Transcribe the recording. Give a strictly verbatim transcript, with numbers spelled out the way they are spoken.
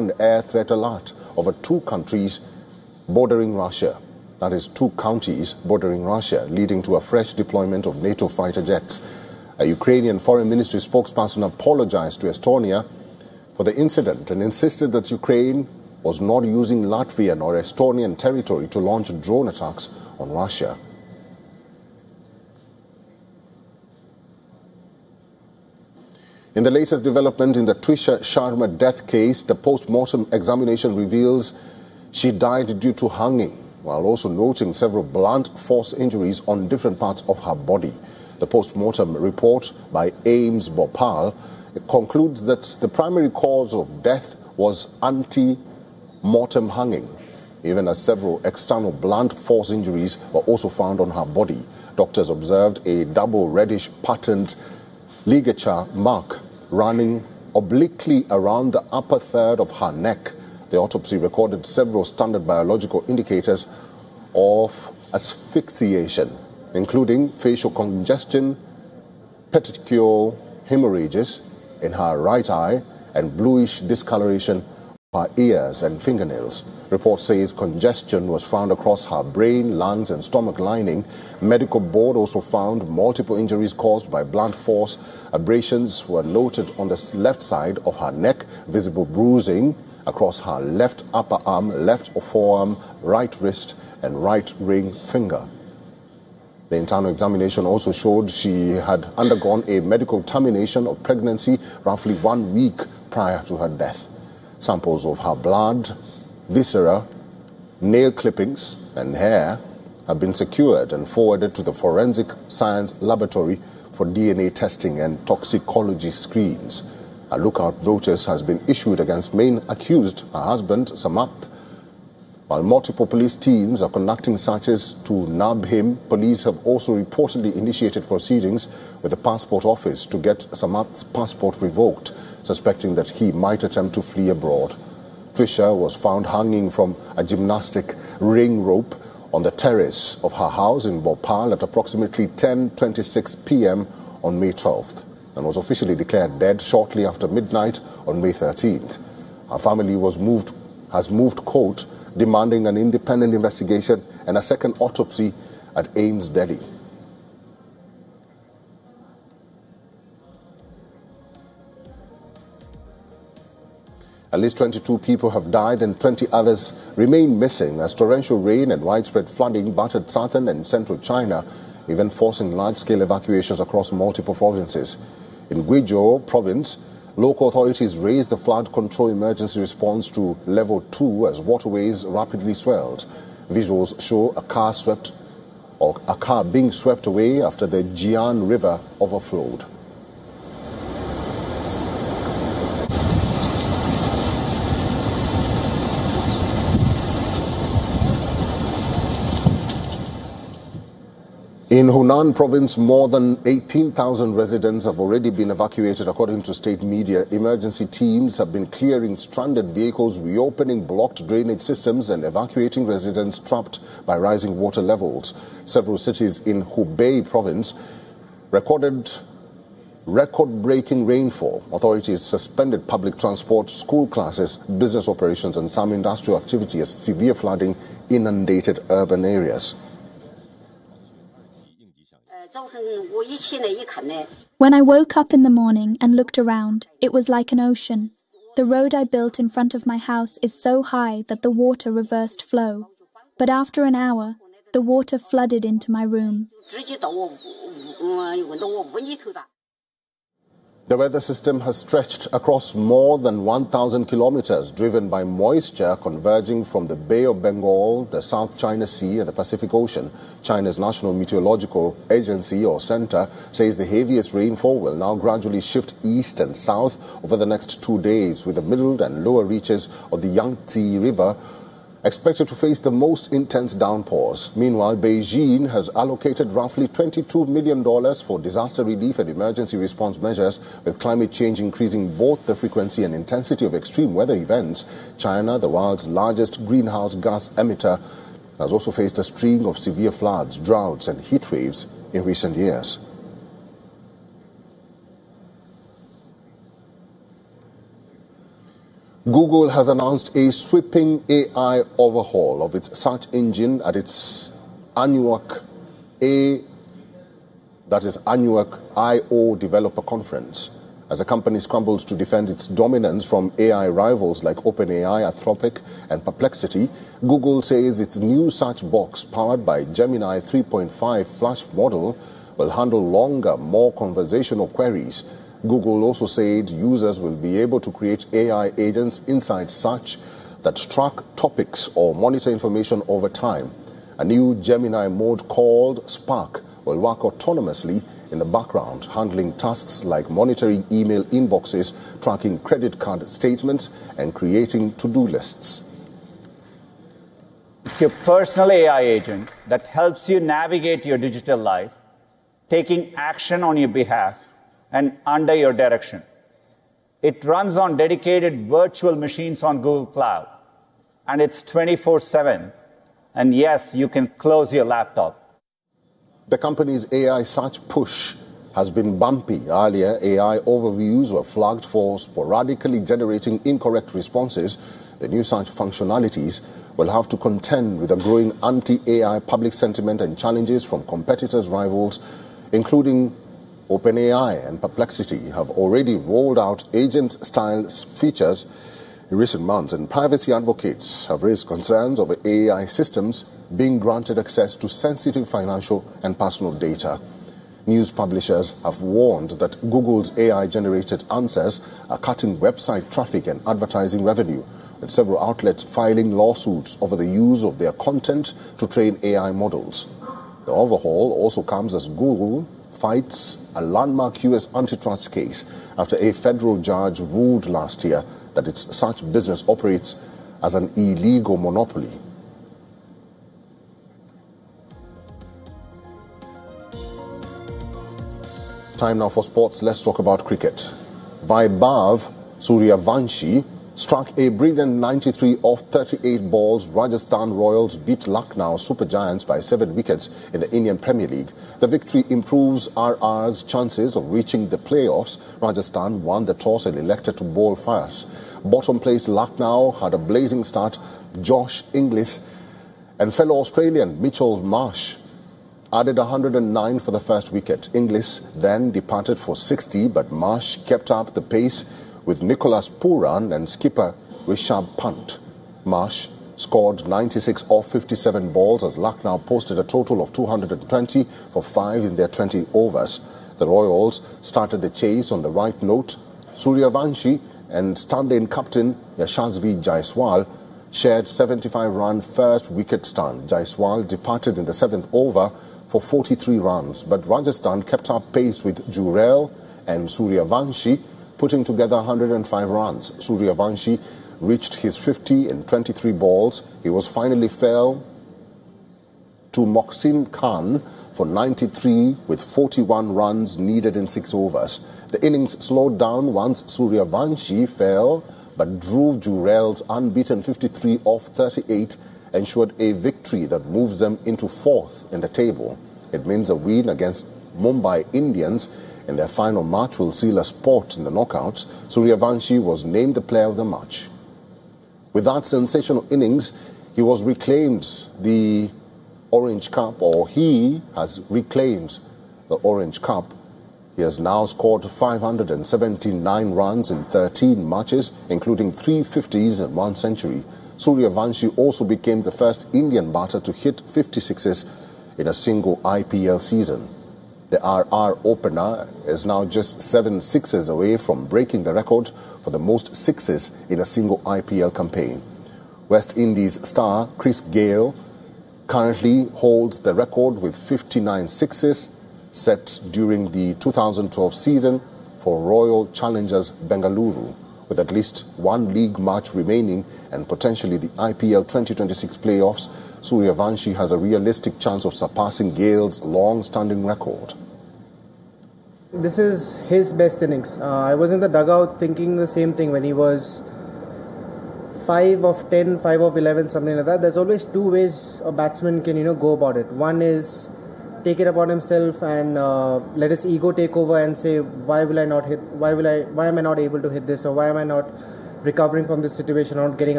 and air threat alert over two countries bordering Russia. That is, two counties bordering Russia, leading to a fresh deployment of NATO fighter jets. A Ukrainian Foreign Ministry spokesperson apologized to Estonia for the incident and insisted that Ukraine was not using Latvian or Estonian territory to launch drone attacks on Russia. In the latest development in the Trisha Sharma death case, the post-mortem examination reveals she died due to hanging, while also noting several blunt force injuries on different parts of her body. The post-mortem report by AIIMS Bhopal concludes that the primary cause of death was ante-mortem hanging, even as several external blunt force injuries were also found on her body. Doctors observed a double reddish patterned ligature mark running obliquely around the upper third of her neck. The autopsy recorded several standard biological indicators of asphyxiation, including facial congestion, petechial hemorrhages in her right eye, and bluish discoloration of her ears and fingernails. Report says congestion was found across her brain, lungs, and stomach lining. Medical board also found multiple injuries caused by blunt force. Abrasions were noted on the left side of her neck, visible bruising across her left upper arm, left forearm, right wrist, and right ring finger. The internal examination also showed she had undergone a medical termination of pregnancy roughly one week prior to her death. Samples of her blood, viscera, nail clippings, and hair have been secured and forwarded to the Forensic Science Laboratory for D N A testing and toxicology screens. A lookout notice has been issued against main accused, her husband, Samath. While multiple police teams are conducting searches to nab him, police have also reportedly initiated proceedings with the passport office to get Samath's passport revoked, suspecting that he might attempt to flee abroad. Trisha was found hanging from a gymnastic ring rope on the terrace of her house in Bhopal at approximately ten twenty-six p m on May twelfth and was officially declared dead shortly after midnight on May thirteenth. Her family was moved, has moved court demanding an independent investigation and a second autopsy at AIIMS Delhi. At least twenty-two people have died and twenty others remain missing as torrential rain and widespread flooding battered southern and central China, even forcing large-scale evacuations across multiple provinces. In Guizhou province, local authorities raised the flood control emergency response to level two as waterways rapidly swelled. Visuals show a car swept or a car being swept away after the Jian River overflowed. In Hunan province, more than eighteen thousand residents have already been evacuated, according to state media. Emergency teams have been clearing stranded vehicles, reopening blocked drainage systems, and evacuating residents trapped by rising water levels. Several cities in Hubei province recorded record-breaking rainfall. Authorities suspended public transport, school classes, business operations, and some industrial activity as severe flooding inundated urban areas. When I woke up in the morning and looked around, it was like an ocean. The road I built in front of my house is so high that the water reversed flow. But after an hour, the water flooded into my room. The weather system has stretched across more than one thousand kilometers, driven by moisture converging from the Bay of Bengal, the South China Sea, and the Pacific Ocean. China's National Meteorological Agency, or Center, says the heaviest rainfall will now gradually shift east and south over the next two days, with the middle and lower reaches of the Yangtze River expected to face the most intense downpours. Meanwhile, Beijing has allocated roughly twenty-two million dollars for disaster relief and emergency response measures, with climate change increasing both the frequency and intensity of extreme weather events. China, the world's largest greenhouse gas emitter, has also faced a string of severe floods, droughts, and heat waves in recent years. Google has announced a sweeping A I overhaul of its search engine at its ANUAC A, that is ANUAC I O Developer Conference. As the company scrambles to defend its dominance from A I rivals like OpenAI, Anthropic, and Perplexity, Google says its new search box powered by Gemini three point five Flash model will handle longer, more conversational queries. Google also said users will be able to create A I agents inside search that track topics or monitor information over time. A new Gemini mode called Spark will work autonomously in the background, handling tasks like monitoring email inboxes, tracking credit card statements, and creating to-do lists. It's your personal A I agent that helps you navigate your digital life, taking action on your behalf and under your direction. It runs on dedicated virtual machines on Google Cloud, and it's twenty-four seven. And yes, you can close your laptop. The company's A I search push has been bumpy. Earlier, A I overviews were flagged for sporadically generating incorrect responses. The new search functionalities will have to contend with a growing anti-A I public sentiment and challenges from competitors' rivals, including OpenAI and Perplexity, have already rolled out agent-style features in recent months, and privacy advocates have raised concerns over A I systems being granted access to sensitive financial and personal data. News publishers have warned that Google's A I-generated answers are cutting website traffic and advertising revenue, with several outlets filing lawsuits over the use of their content to train A I models. The overhaul also comes as Google fights a landmark U S antitrust case after a federal judge ruled last year that its search business operates as an illegal monopoly. Time now for sports. Let's talk about cricket. Vaibhav Suryavanshi struck a brilliant ninety-three off thirty-eight balls. Rajasthan Royals beat Lucknow Super Giants by seven wickets in the Indian Premier League. The victory improves R R's chances of reaching the playoffs. Rajasthan won the toss and elected to bowl first. Bottom place Lucknow had a blazing start. Josh Inglis and fellow Australian Mitchell Marsh added one hundred nine for the first wicket. Inglis then departed for sixty, but Marsh kept up the pace with Nicholas Pooran and skipper Rishabh Pant. Marsh scored ninety-six off fifty-seven balls as Lucknow posted a total of two hundred twenty for five in their twenty overs. The Royals started the chase on the right note. Suryavanshi and stand-in captain Yashasvi Jaiswal shared seventy-five run first wicket stand. Jaiswal departed in the seventh over for forty-three runs, but Rajasthan kept up pace with Jurel and Suryavanshi, putting together one hundred five runs. Suryavanshi reached his fifty in twenty-three balls. He was finally fell to Mohsin Khan for ninety-three with forty-one runs needed in six overs. The innings slowed down once Suryavanshi fell, but drove Jurel's unbeaten fifty-three off thirty-eight ensured a victory that moves them into fourth in the table. It means a win against Mumbai Indians in their final match will seal a spot in the knockouts. Suryavanshi was named the player of the match. With that sensational innings, he was reclaimed the Orange Cup, or he has reclaimed the Orange Cup. He has now scored five hundred seventy-nine runs in thirteen matches, including three fifties and one century. Suryavanshi also became the first Indian batter to hit fifty-sixes in a single I P L season. The R R opener is now just seven sixes away from breaking the record for the most sixes in a single I P L campaign. West Indies star Chris Gayle currently holds the record with fifty-nine sixes set during the two thousand twelve season for Royal Challengers Bengaluru. With at least one league match remaining and potentially the I P L twenty twenty-six playoffs, Suryavanshi has a realistic chance of surpassing Gale's long-standing record. This is his best innings. Uh, I was in the dugout thinking the same thing when he was five of ten, five of eleven, something like that. There's always two ways a batsman can, you know, go about it. One is take it upon himself and uh, let his ego take over and say, why will I not hit, why will I, why am I not able to hit this, or why am I not recovering from this situation, not getting